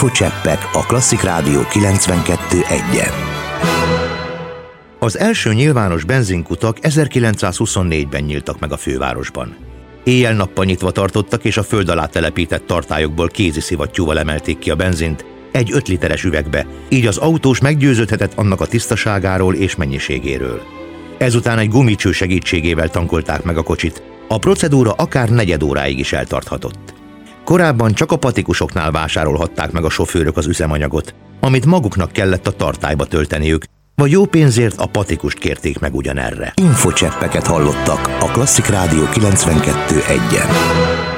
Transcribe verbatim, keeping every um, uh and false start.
Infocseppek a Klasszik Rádió kilencvenkettő egyen. Az első nyilvános benzinkutak ezerkilencszázhuszonnégyben nyíltak meg a fővárosban. Éjjel-nappal nyitva tartottak, és a föld alá telepített tartályokból kézi szivattyúval emelték ki a benzint egy öt literes üvegbe, így az autós meggyőződhetett annak a tisztaságáról és mennyiségéről. Ezután egy gumicső segítségével tankolták meg a kocsit. A procedúra akár negyed óráig is eltarthatott. Korábban csak a patikusoknál vásárolhatták meg a sofőrök az üzemanyagot, amit maguknak kellett a tartályba tölteniük, vagy jó pénzért a patikust kérték meg ugyanerre. Infocseppeket hallottak a Klasszik Rádió kilencvenkettő egyen.